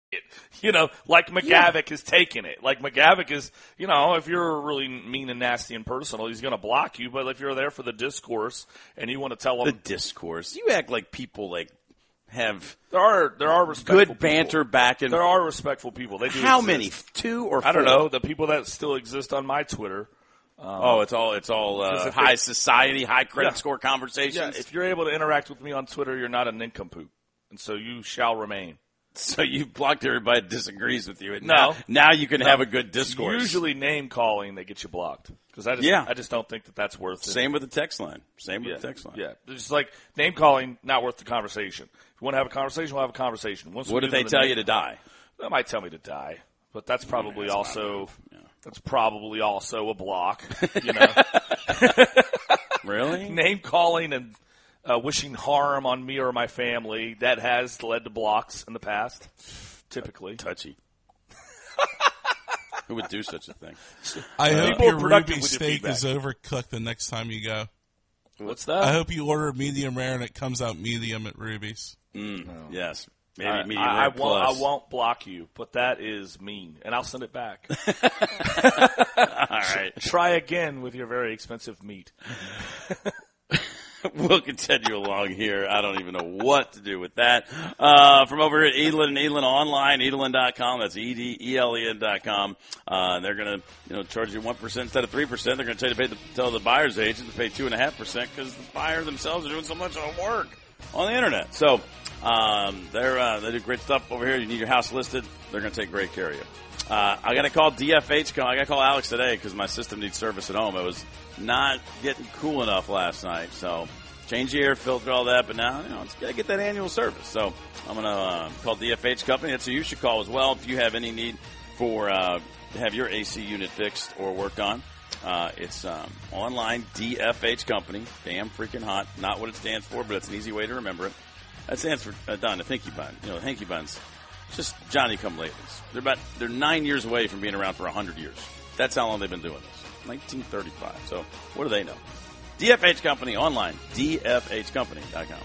Like McGavick is taking it. Like McGavick is, if you're really mean and nasty and personal, he's going to block you. But if you're there for the discourse and you want to tell them the discourse, you act like people have there are respectful good banter people. back and there are respectful people. They do. How exist. many? 2 or 4? I don't know. The people that still exist on my Twitter. It's all high society, high credit score conversations. Yeah, if you're able to interact with me on Twitter, you're not a nincompoop, and so you shall remain. So you've blocked everybody that disagrees with you. And no. Now you can have a good discourse. Usually name calling, they get you blocked. Because I just don't think that's worth it. Same with the text line. Yeah. It's like name calling, not worth the conversation. If you want to have a conversation, we'll have a conversation. What if they tell you to die? They might tell me to die. But that's probably that's probably also a block. Really? Name calling and wishing harm on me or my family, that has led to blocks in the past, typically. Touchy. Who would do such a thing? I hope your Ruby steak is overcooked the next time you go. What's that? I hope you order medium rare and it comes out medium at Ruby's. Yes. Maybe medium rare I won't block you, but that is mean, and I'll send it back. All right. Try again with your very expensive meat. We'll continue along here. I don't even know what to do with that. From over here at Edlen and Edlen Online, Edlen.com. That's EDELEN.com. They're going to charge you 1% instead of 3%. They're going to tell you to tell the buyer's agent to pay 2.5% because the buyer themselves are doing so much work on the internet. So they do great stuff over here. You need your house listed. They're going to take great care of you. I got to call DFH. I got to call Alex today because my system needs service at home. It was not getting cool enough last night. So change the air filter, all that. But now, it's got to get that annual service. So I'm going to call DFH Company. That's who you should call as well if you have any need for to have your AC unit fixed or worked on. It's online DFH Company. Damn freaking hot. Not what it stands for, but it's an easy way to remember it. That stands for Don, a Hinky Bun. Hinky Buns. Just Johnny-come-latelys. They're 9 years away from being around for 100 years. That's how long they've been doing this. 1935. So what do they know? DFH Company online, DFHcompany.com.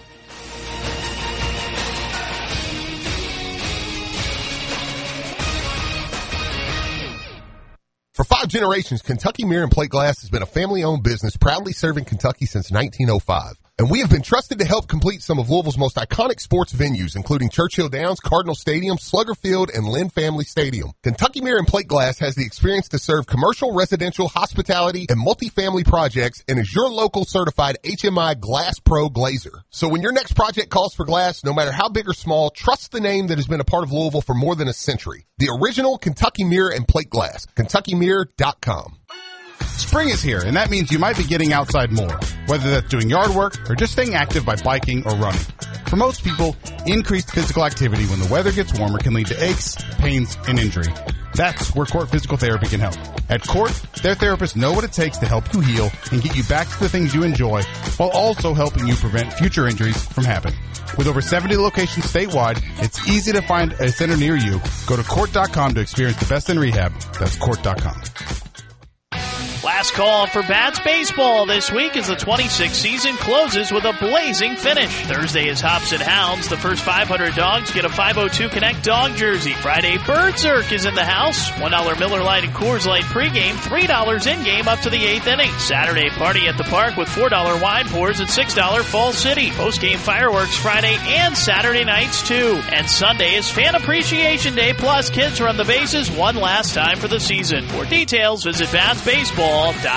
For 5 generations, Kentucky Mirror and Plate Glass has been a family-owned business proudly serving Kentucky since 1905. And we have been trusted to help complete some of Louisville's most iconic sports venues, including Churchill Downs, Cardinal Stadium, Slugger Field, and Lynn Family Stadium. Kentucky Mirror and Plate Glass has the experience to serve commercial, residential, hospitality, and multifamily projects and is your local certified HMI Glass Pro glazer. So when your next project calls for glass, no matter how big or small, trust the name that has been a part of Louisville for more than a century. The original Kentucky Mirror and Plate Glass. KentuckyMirror.com. Spring is here, and that means you might be getting outside more, whether that's doing yard work or just staying active by biking or running. For most people, increased physical activity when the weather gets warmer can lead to aches, pains, and injury. That's where Court Physical Therapy can help. At Court, their therapists know what it takes to help you heal and get you back to the things you enjoy, while also helping you prevent future injuries from happening. With over 70 locations statewide, it's easy to find a center near you. Go to Court.com to experience the best in rehab. That's Court.com. Last call for Bats baseball this week as the 26th season closes with a blazing finish. Thursday is Hops and Hounds. The first 500 dogs get a 502 Connect dog jersey. Friday, Birdzerk is in the house. $1 Miller Lite and Coors Light pregame, $3 in-game up to the 8th inning. Saturday, party at the park with $4 wine pours and $6 Fall City. Postgame fireworks Friday and Saturday nights too. And Sunday is Fan Appreciation Day, plus kids run the bases one last time for the season. For details, visit BatsBaseball.com.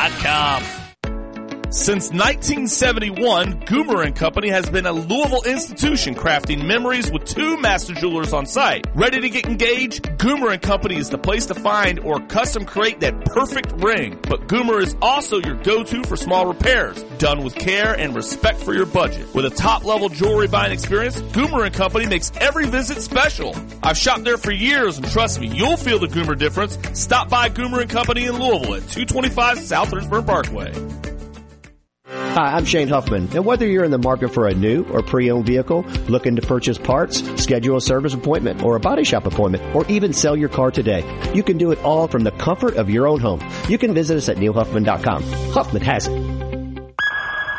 Since 1971, Goomer & Company has been a Louisville institution crafting memories with 2 master jewelers on site. Ready to get engaged? Goomer & Company is the place to find or custom create that perfect ring. But Goomer is also your go-to for small repairs, done with care and respect for your budget. With a top-level jewelry buying experience, Goomer & Company makes every visit special. I've shopped there for years, and trust me, you'll feel the Goomer difference. Stop by Goomer & Company in Louisville at 225 South Hurstburn Parkway. Hi, I'm Shane Huffman, and whether you're in the market for a new or pre-owned vehicle, looking to purchase parts, schedule a service appointment or a body shop appointment, or even sell your car today, you can do it all from the comfort of your own home. You can visit us at neilhuffman.com. Huffman has it.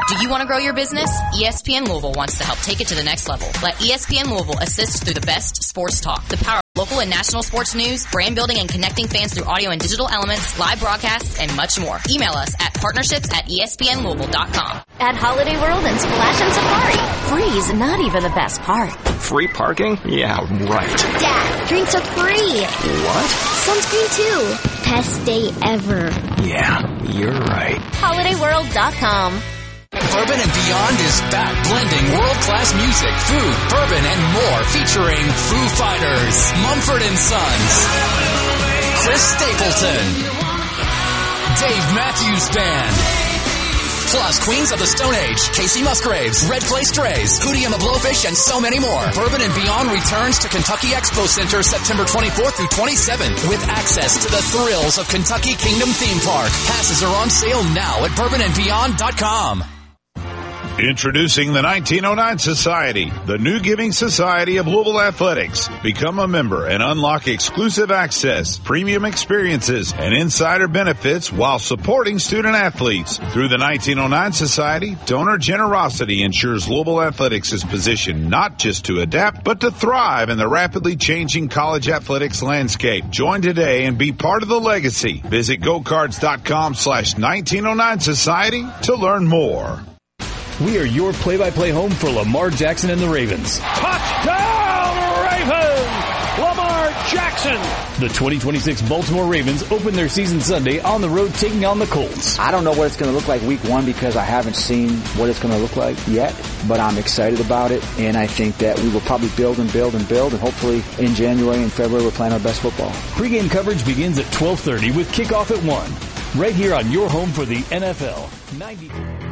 Do you want to grow your business? ESPN Louisville wants to help take it to the next level. Let ESPN Louisville assist through the best sports talk, the power of local and national sports news, brand building and connecting fans through audio and digital elements, live broadcasts, and much more. Email us at partnerships@espnlouisville.com. At Holiday World and Splash and Safari, free is not even the best part. Free parking? Yeah, right. Dad, drinks are free. What? Sunscreen too. Best day ever. Yeah, you're right. HolidayWorld.com. Bourbon and Beyond is back, blending world-class music, food, bourbon, and more, featuring Foo Fighters, Mumford & Sons, Chris Stapleton, Dave Matthews Band, plus Queens of the Stone Age, Casey Musgraves, Red Clay Strays, Hootie and the Blowfish, and so many more. Bourbon and Beyond returns to Kentucky Expo Center September 24th through 27th with access to the thrills of Kentucky Kingdom Theme Park. Passes are on sale now at bourbonandbeyond.com. Introducing the 1909 Society, the new giving society of Louisville Athletics. Become a member and unlock exclusive access, premium experiences, and insider benefits while supporting student athletes. Through the 1909 Society, donor generosity ensures Louisville Athletics is positioned not just to adapt, but to thrive in the rapidly changing college athletics landscape. Join today and be part of the legacy. Visit gocards.com/1909 Society to learn more. We are your play-by-play home for Lamar Jackson and the Ravens. Touchdown, Ravens! Lamar Jackson! The 2026 Baltimore Ravens open their season Sunday on the road taking on the Colts. I don't know what it's going to look like week one because I haven't seen what it's going to look like yet, but I'm excited about it, and I think that we will probably build, and hopefully in January and February we're playing our best football. Pre-game coverage begins at 12:30 with kickoff at 1. Right here on your home for the NFL. 90.